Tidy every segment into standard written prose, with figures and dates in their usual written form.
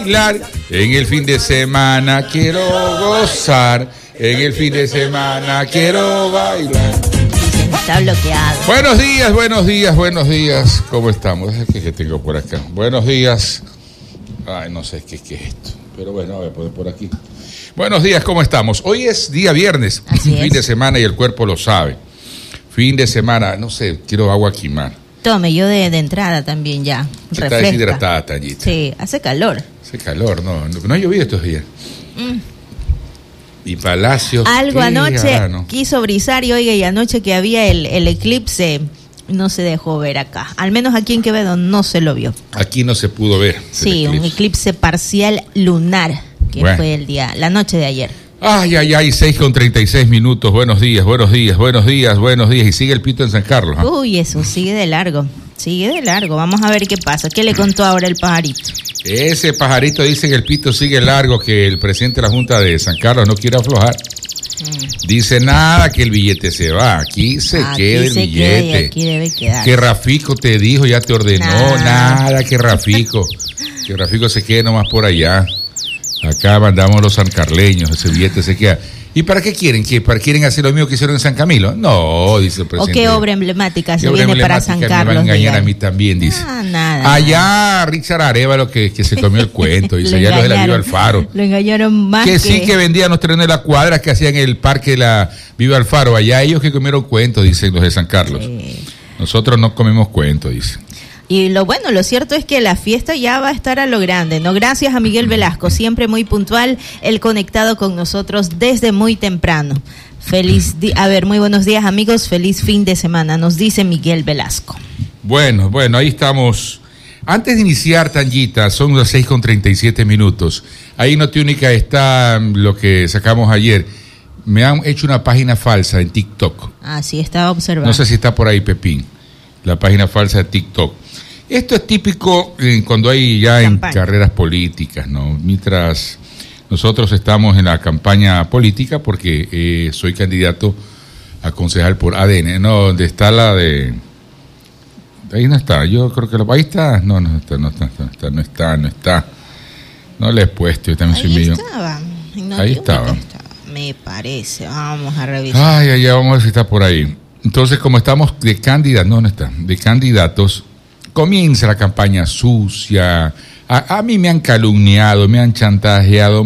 bailar, en el fin de semana quiero gozar, en el fin de semana quiero bailar. Está bloqueado. Buenos días, buenos días, buenos días. ¿Cómo estamos? ¿Qué tengo por acá? Buenos días. Ay, no sé qué es esto, pero bueno, voy a poner por aquí. Buenos días, ¿cómo estamos? Hoy es día viernes, fin de semana y el cuerpo lo sabe. Fin de semana, no sé, quiero agua quimar. Tome, yo de entrada también ya. Está deshidratada, Tallita. Sí, hace calor. Hace calor, no ha llovido estos días. Y Palacios. Algo anoche quiso brisar y oiga, y anoche que había el eclipse, no se dejó ver acá. Al menos aquí en Quevedo no se lo vio. Aquí no se pudo ver. Sí, un eclipse parcial lunar, que fue la noche de ayer. Ay, 6:36. Buenos días. Y sigue el pito en San Carlos. ¿Eh? Uy, eso sigue de largo. Vamos a ver qué pasa. ¿Qué le contó ahora el pajarito? Ese pajarito dice que el pito sigue largo, que el presidente de la Junta de San Carlos no quiere aflojar. Dice nada, que el billete se va. Aquí se queda el billete. Aquí debe quedar. Que Rafico te dijo, ya te ordenó. Nada, que Rafico se quede nomás por allá. Acá mandamos los sancarleños, ese billete se queda. ¿Y para qué quieren? ¿Quieren hacer lo mismo que hicieron en San Camilo? No, dice el presidente. ¿O qué obra emblemática se viene para San Carlos? Me va a engañar a mí también, dice. Nada. Allá Richard Arevalo que se comió el cuento, dice, allá los de la Viva Alfaro. Lo engañaron más que sí que vendían los trenes de la cuadra que hacían en el parque de la Viva Alfaro. Allá ellos que comieron cuentos, dicen los de San Carlos. Sí. Nosotros no comemos cuentos, dice. Y lo cierto es que la fiesta ya va a estar a lo grande, ¿no? Gracias a Miguel Velasco, siempre muy puntual, él conectado con nosotros desde muy temprano. Muy buenos días, amigos, feliz fin de semana, nos dice Miguel Velasco. Bueno, ahí estamos. Antes de iniciar, Tangita, son las 6:37. Ahí Notiúnica está lo que sacamos ayer. Me han hecho una página falsa en TikTok. Sí, estaba observando. No sé si está por ahí, Pepín, la página falsa de TikTok. Esto es típico cuando hay ya en carreras políticas, ¿no? Mientras nosotros estamos en la campaña política, porque soy candidato a concejal por ADN, ¿no? ¿Dónde está la de...? Ahí no está, yo creo que ahí está. No está. No le he puesto, yo también soy medio... Ahí estaba. Me parece, vamos a revisar. Vamos a ver si está por ahí. Entonces, como estamos de candidatos, comienza la campaña sucia. A mí me han calumniado, me han chantajeado,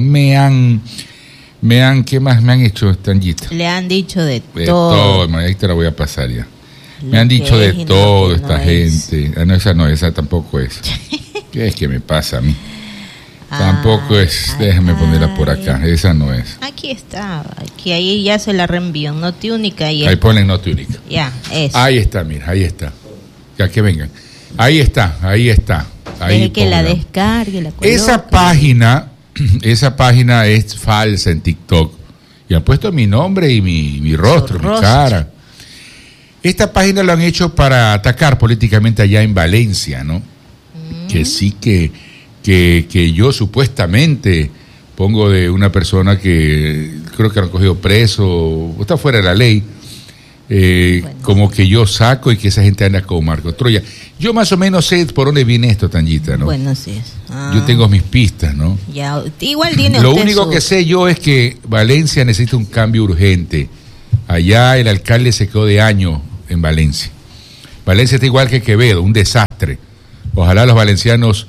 ¿qué más me han hecho, Tangita? Le han dicho de todo. De todo, ahí te la voy a pasar ya. Me han dicho de todo esta gente. Esa tampoco es. ¿Qué es que me pasa a mí? Tampoco es, déjame ponerla por acá, esa no es. Aquí está, ahí ya se la reenvío, Notiúnica. Ahí ponen Notiúnica. Ya, eso. Ahí está, mira, ahí está. Ya que vengan. Ahí está. Ahí que la descargue, la coloque. Esa página es falsa en TikTok. Y han puesto mi nombre y mi rostro, mi cara. Esta página lo han hecho para atacar políticamente allá en Valencia, ¿no? Que sí que yo supuestamente pongo de una persona que creo que han cogido preso, o está fuera de la ley, como que yo saco y que esa gente anda como Marco Troya. Yo más o menos sé por dónde viene esto, Tangita, ¿no? Bueno, sí es. Yo tengo mis pistas, ¿no? Ya, igual tiene Lo único que sé yo es que Valencia necesita un cambio urgente. Allá el alcalde se quedó de año en Valencia. Valencia está igual que Quevedo, un desastre. Ojalá los valencianos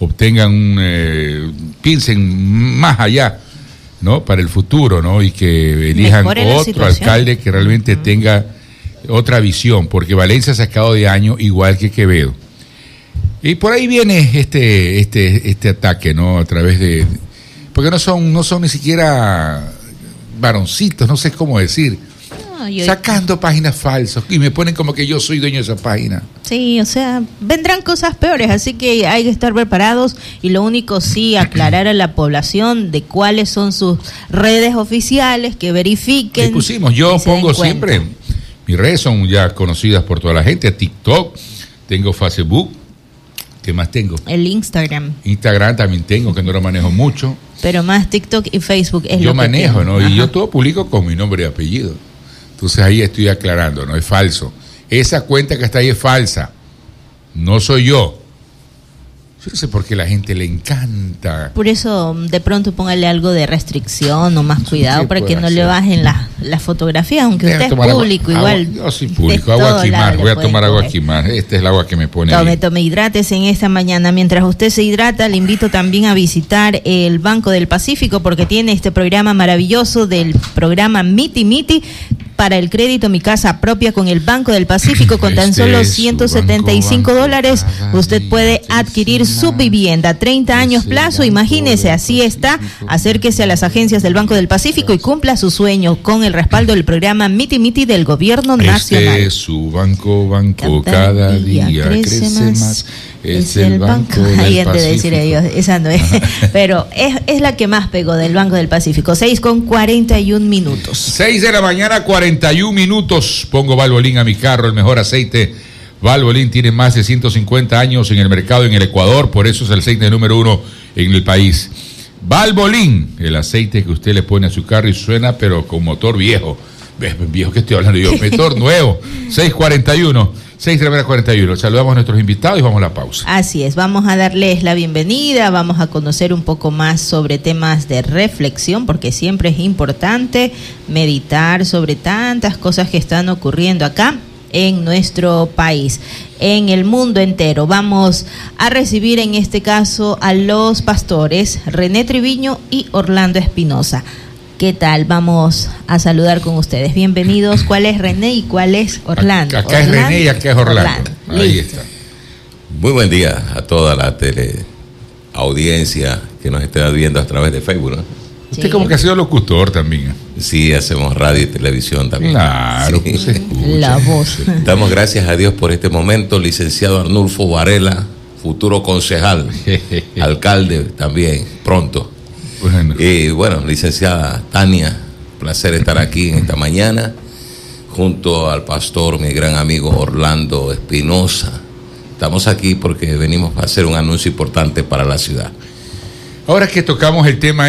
piensen más allá, ¿no? Para el futuro, ¿no? Y que elijan otro alcalde que realmente tenga otra visión, porque Valencia se ha sacado de año igual que Quevedo. Y por ahí viene este ataque, ¿no? A través de... Porque no son ni siquiera varoncitos, no sé cómo decir. Sacando páginas falsas y me ponen como que yo soy dueño de esa página. Sí, o sea, vendrán cosas peores, así que hay que estar preparados y lo único sí, aclarar a la población de cuáles son sus redes oficiales, que verifiquen. Pusimos, yo pongo siempre, mis redes son ya conocidas por toda la gente, TikTok, tengo Facebook, ¿qué más tengo? El Instagram también tengo, que no lo manejo mucho. Pero más TikTok y Facebook es yo lo que manejo, tengo. ¿no? Ajá. Y yo todo publico con mi nombre y apellido. Entonces ahí estoy aclarando, no es falso. Esa cuenta que está ahí es falsa. No soy yo. Yo no sé por qué a la gente le encanta. Por eso, de pronto póngale algo de restricción o más cuidado para que no le bajen la fotografía, aunque usted es público, igual. Yo soy público, agua Quimar, voy a tomar agua Quimar. Este es el agua que me pone. Tome, hidrátese en esta mañana. Mientras usted se hidrata, le invito también a visitar el Banco del Pacífico, porque tiene este programa maravilloso del programa Miti Miti para el crédito Mi Casa Propia con el Banco del Pacífico. Con tan solo $175 usted puede adquirir su vivienda, 30 años plazo, imagínese, así está. Acérquese a las agencias del Banco del Pacífico y cumpla su sueño con el respaldo del programa Miti Miti del Gobierno Nacional. Este es su banco, cada día crece más. Es el banco del Pacífico. Decir ellos, esa no es, pero es la que más pegó del Banco del Pacífico. 6:41. 6 de la mañana, 41 minutos. Pongo Valvoline a mi carro, el mejor aceite. Valvoline tiene más de 150 años en el mercado en el Ecuador, por eso es el aceite número 1 en el país. Valvoline, el aceite que usted le pone a su carro y suena, pero con motor viejo. Viejo que estoy hablando yo, motor nuevo. 6:41. 6:41. Saludamos a nuestros invitados y vamos a la pausa. Así es, vamos a darles la bienvenida, vamos a conocer un poco más sobre temas de reflexión, porque siempre es importante meditar sobre tantas cosas que están ocurriendo acá en nuestro país, en el mundo entero. Vamos a recibir en este caso a los pastores René Triviño y Orlando Espinosa. ¿Qué tal? Vamos a saludar con ustedes. Bienvenidos. ¿Cuál es René y cuál es Orlando? Acá es René y acá es Orlando. Ahí está. Muy buen día a toda la teleaudiencia que nos está viendo a través de Facebook, ¿no? Usted como que ha sido locutor también. Sí, hacemos radio y televisión también. Claro, sí. Se escucha. La voz. Damos gracias a Dios por este momento. Licenciado Arnulfo Varela, futuro concejal, alcalde también, pronto. Bueno. Y bueno, licenciada Tania, placer estar aquí en esta mañana, junto al pastor, mi gran amigo Orlando Espinosa. Estamos aquí porque venimos a hacer un anuncio importante para la ciudad. Ahora que tocamos el tema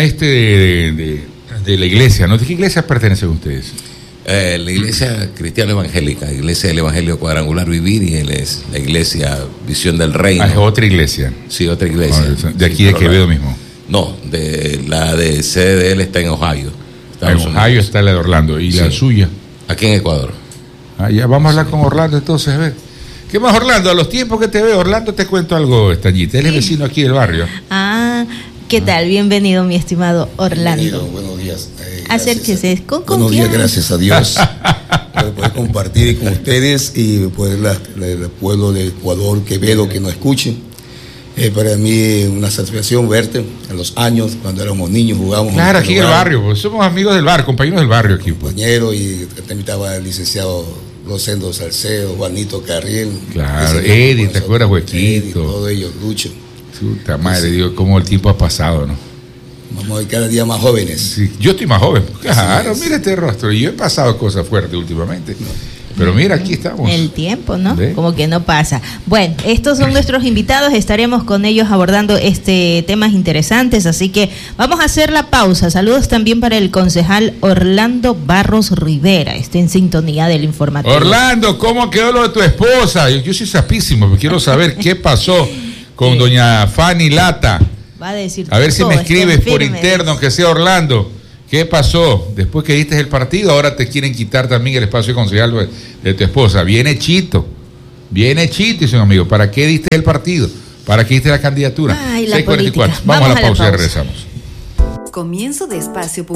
de la iglesia, ¿no? ¿De qué iglesia pertenecen ustedes? La iglesia cristiana evangélica, iglesia del Evangelio Cuadrangular Vivir, y él es la iglesia Visión del Reino. Es otra iglesia. Sí, otra iglesia. De aquí de Quevedo mismo. No, la de sede de él está en Ohio. En Ohio está la de Orlando. ¿Y la suya? Aquí en Ecuador. Ya vamos a hablar con Orlando entonces, a ver. ¿Qué más, Orlando? A los tiempos que te veo, Orlando, te cuento algo, Estañita. Él es vecino aquí del barrio. ¿Qué tal? Bienvenido, mi estimado Orlando. Bienvenido, buenos días. Acérquese. Buenos días, gracias a Dios. Poder compartir con ustedes y poder el pueblo de Ecuador, Quevedo, que nos escuchen. Para mí una satisfacción verte en los años, cuando éramos niños, jugábamos. Claro, aquí en el barrio, pues somos amigos del barrio, compañeros del barrio aquí. Compañero, y también estaba el licenciado Rosendo Salcedo, Juanito Carriel. Claro, Eddie, ¿te acuerdas, Huequito? Eddie, todos ellos, Lucho. Puta madre, Dios, cómo el tiempo ha pasado, ¿no? Vamos a ir cada día más jóvenes. Sí, yo estoy más joven. Claro, mira este rostro. Yo he pasado cosas fuertes últimamente. Pero mira, aquí estamos. El tiempo, ¿no? ¿Ve? Como que no pasa. Bueno, estos son nuestros invitados. Estaremos con ellos abordando temas interesantes. Así que vamos a hacer la pausa. Saludos también para el concejal Orlando Barros Rivera. Está en sintonía del informativo. Orlando, ¿cómo quedó lo de tu esposa? Yo soy sapísimo, pero quiero saber qué pasó con doña Fanny Lata. Va a decir a ver si me escribes por interno, aunque sea Orlando. ¿Qué pasó? Después que diste el partido, ahora te quieren quitar también el espacio concejal de tu esposa. Viene Chito, dice un amigo. ¿Para qué diste el partido? ¿Para qué diste la candidatura? 6:44. Vamos a la pausa y regresamos. Comienzo de espacio